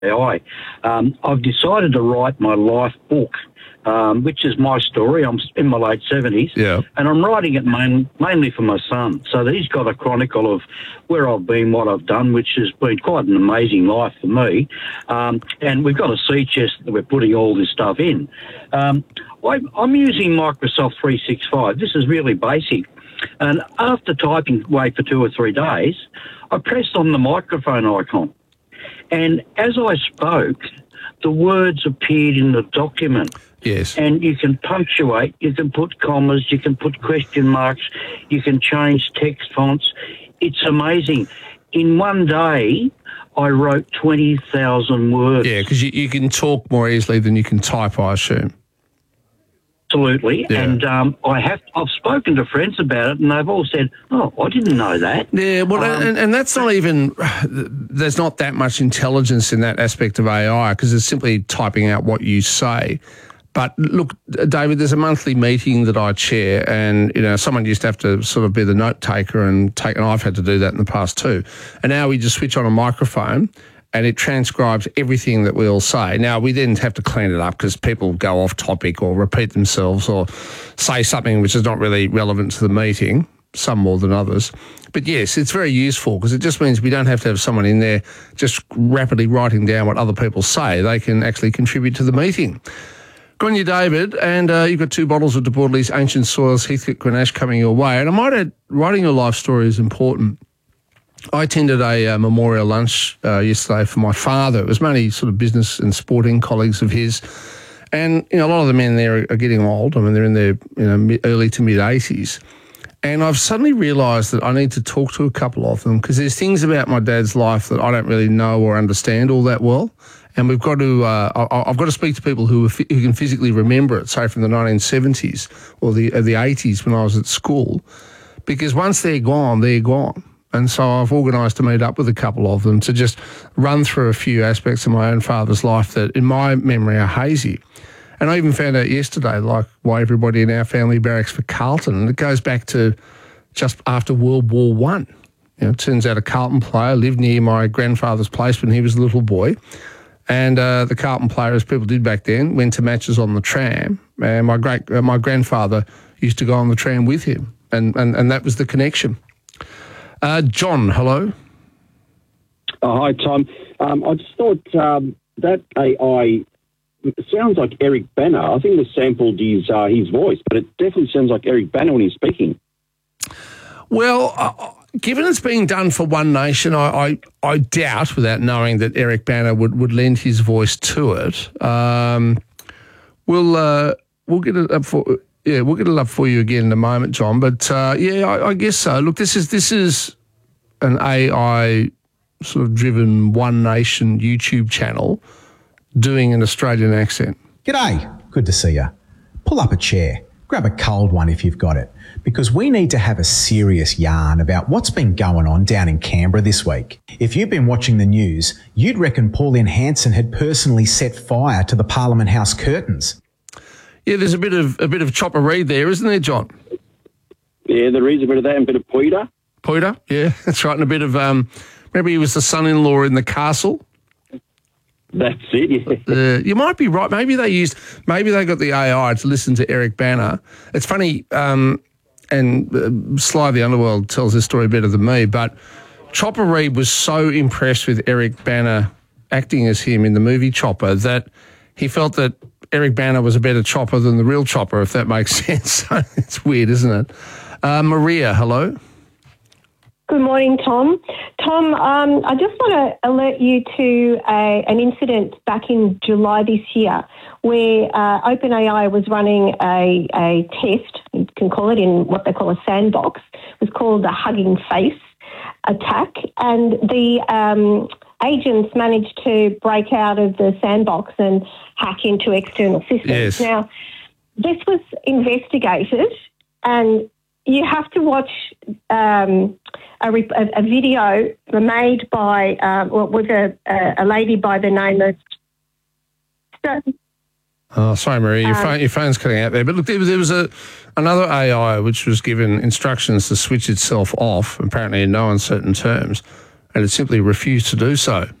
AI. I've decided to write my life book, which is my story. I'm in my late 70s, and I'm writing it mainly for my son, so that he's got a chronicle of where I've been, what I've done, which has been quite an amazing life for me. And we've got a sea chest that we're putting all this stuff in. I'm using Microsoft 365. This is really basic. And after typing away for 2 or 3 days, I pressed on the microphone icon. And as I spoke, the words appeared in the document. Yes. And you can punctuate, you can put commas, you can put question marks, you can change text fonts. It's amazing. In one day, I wrote 20,000 words. Yeah, because you can talk more easily than you can type, I assume. Absolutely, yeah. And I've spoken to friends about it, and they've all said, "Oh, I didn't know that." Yeah, well, and that's not even. There's not that much intelligence in that aspect of AI because it's simply typing out what you say. But look, David, there's a monthly meeting that I chair, and someone used to have to sort of be the note taker and I've had to do that in the past too. And now we just switch on a microphone, and it transcribes everything that we all say. Now, we then have to clean it up because people go off topic or repeat themselves or say something which is not really relevant to the meeting, some more than others. But yes, it's very useful because it just means we don't have to have someone in there just rapidly writing down what other people say. They can actually contribute to the meeting. Good on you, David, and you've got 2 bottles of De Bordeley's Ancient Soils Heathcote Grenache coming your way. And I might add, writing your life story is important. I attended a memorial lunch yesterday for my father. It was mainly sort of business and sporting colleagues of his. And, a lot of the men there are getting old. I mean, they're in their early to mid-80s. And I've suddenly realised that I need to talk to a couple of them because there's things about my dad's life that I don't really know or understand all that well. And we've got to, I've got to speak to people who can physically remember it, say from the 1970s or the 80s when I was at school. Because once they're gone, they're gone. And so I've organised to meet up with a couple of them to just run through a few aspects of my own father's life that in my memory are hazy. And I even found out yesterday, like, why everybody in our family barracks for Carlton. And it goes back to just after World War I. It turns out a Carlton player lived near my grandfather's place when he was a little boy. And the Carlton player, as people did back then, went to matches on the tram. And my grandfather used to go on the tram with him. And that was the connection. John, hello. Hi, Tom. I just thought that AI sounds like Eric Bana. I think they sampled his voice, but it definitely sounds like Eric Bana when he's speaking. Well, given it's being done for One Nation, I doubt, without knowing, that Eric Bana would lend his voice to it. We'll get it up for. Yeah, we'll get it up for you again in a moment, John. But I guess so. Look, this is an AI sort of driven One Nation YouTube channel doing an Australian accent. G'day, good to see you. Pull up a chair, grab a cold one if you've got it, because we need to have a serious yarn about what's been going on down in Canberra this week. If you've been watching the news, you'd reckon Pauline Hanson had personally set fire to the Parliament House curtains. Yeah, there's a bit of Chopper Read there, isn't there, John? Yeah, there is a bit of that and a bit of Poiter. Poiter, yeah, that's right, and a bit of maybe he was the son-in-law in the castle. That's it, yeah. You might be right. Maybe they got the AI to listen to Eric Bana. It's funny, and Sly the Underworld tells this story better than me, but Chopper Read was so impressed with Eric Bana acting as him in the movie Chopper that he felt that Eric Bana was a better chopper than the real Chopper, if that makes sense. It's weird, isn't it? Maria, hello. Good morning, Tom. Tom, I just want to alert you to an incident back in July this year where OpenAI was running a test, you can call it, in what they call a sandbox. It was called the Hugging Face attack, and the agents managed to break out of the sandbox and hack into external systems. Yes. Now, this was investigated, and you have to watch a video made by with a lady by the name of. Oh, sorry, Maria, your phone's cutting out there. But look, there was another AI which was given instructions to switch itself off, apparently in no uncertain terms, and it simply refused to do so.